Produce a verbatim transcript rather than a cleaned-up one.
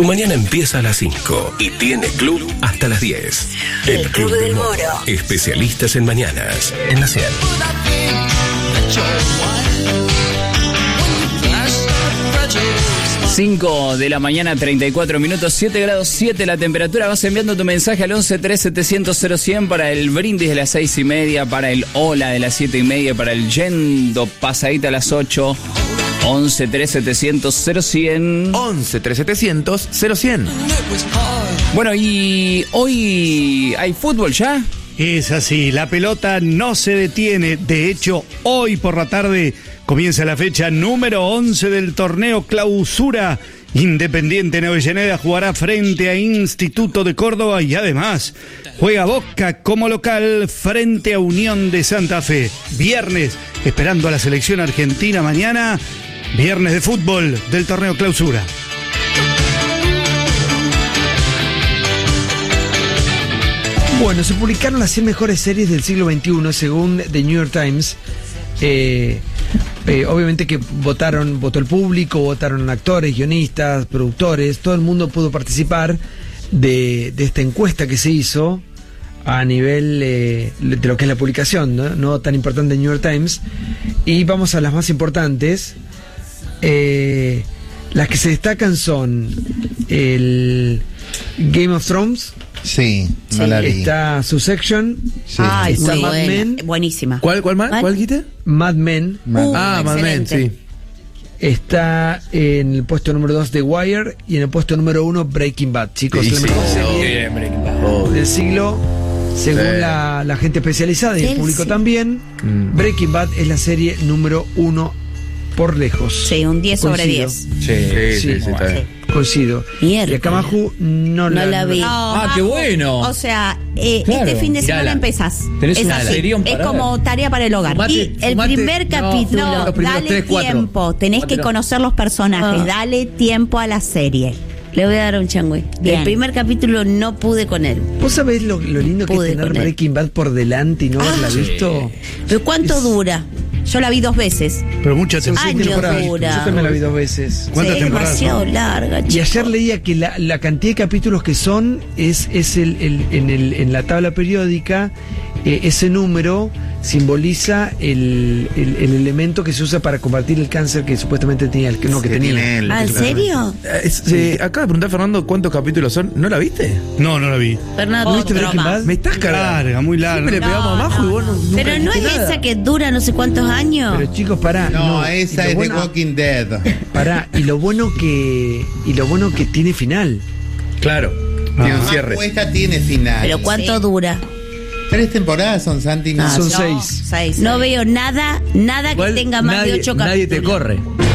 Tu mañana empieza a las cinco y tiene club hasta las diez. El, El Club, Club del Moro. Moro. Especialistas en mañanas. En la ciudad. cinco de la mañana, treinta y cuatro minutos, siete grados siete la temperatura. Vas enviando tu mensaje al once tres setecientos cero cien para el brindis de las seis y media, para el hola de las siete y media, para el yendo pasadita a las ocho. once tres setecientos cero cien. once tres setecientos cero cien. Bueno, y hoy hay fútbol ya. Es así, la pelota no se detiene. De hecho, hoy por la tarde comienza la fecha número once del torneo Clausura. Independiente en Avellaneda jugará frente a Instituto de Córdoba y además juega Boca como local frente a Unión de Santa Fe. Viernes, esperando a la selección argentina mañana, viernes de fútbol del torneo Clausura. Bueno, se publicaron las cien mejores series del siglo veintiuno según The New York Times. Eh, eh, obviamente que votaron, votó el público, votaron actores, guionistas, productores, todo el mundo pudo participar de, de esta encuesta que se hizo a nivel eh, de lo que es la publicación, ¿no? No tan importante de New York Times. Y vamos a las más importantes. Eh, las que se destacan son el Game of Thrones. Sí, no Sí, la vi. está Succession. Sí. Ay, Está muy Mad buena, Men. buenísima. ¿Cuál, cuál más? ¿Cuál? ¿Cuál quité? Mad Men. Uh, ah, Mad Men, excelente. sí. Está en el puesto número dos The Wire y en el puesto número uno Breaking Bad. Chicos, Sí, la sí, mejor sí, serie Oh. del siglo, según Sí. la, la gente especializada y el Sí, público sí. también. Mm. Breaking Bad es la serie número uno por lejos. Sí, un diez sobre Coincido. diez. Sí, sí, sí, Sí. sí, está bien. Coincido. Mierda. Y a Camajú no, No la vi. Ah, qué bueno. O sea, eh, Claro, este fin de semana mirala. empezás. Tenés es una así. serión Es para como tarea para el hogar. Fumate- y el fumate- primer no, capítulo, no, los primeros dale tres, cuatro. tiempo. Tenés que Fumátelo. conocer los personajes. Ah. Dale tiempo a la serie. Le voy a dar un changüe. Bien. El primer capítulo no pude con él. ¿Vos sabés lo, lo lindo que es Pude tener con él. Breaking Bad por delante y no haberla visto? ¿Pero cuánto Es- dura? Yo la vi dos veces. Pero muchas Son seis Años temporadas. dura. Yo también la vi dos veces. ¿Cuántas Sí, es temporadas demasiado son? larga, Y chico. ayer leía que la, la cantidad de capítulos que son es, es el, el- en, el, en la tabla periódica, eh, ese número simboliza el, el, el elemento que se usa para combatir el cáncer que supuestamente tenía el que no que Que tenía. tiene él. Ah, ¿en serio? Eh, es- eh, acaba de preguntar Fernando cuántos capítulos son. ¿No la viste? No, no la vi. Fernando, ¿No viste Otro Breaking más. Bad? Me estás cargando. Larga, muy larga. Siempre le pegamos No, abajo no, y vos no, nunca Pero no es dijiste nada. esa que dura no sé cuántos años. Pero chicos, pará. No, y esa lo es bueno- The Walking Dead. Pará, y lo bueno que y lo bueno que tiene final. Claro, tiene un Ah, cierre. Esta tiene final. Pero cuánto Sí. dura. Tres temporadas son, Santi. Ah, son No, seis. seis. No veo nada, nada que Igual tenga más nadie, de ocho nadie capítulos. te corre.